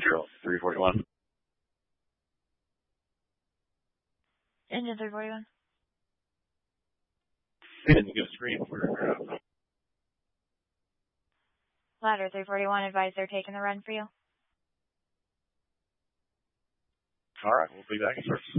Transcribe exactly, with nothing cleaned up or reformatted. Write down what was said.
zero three forty-one. Engine three forty-one. Didn't get a screen for her. Ladder three forty-one, advise they're taking the run for you. All right, we'll be back in service.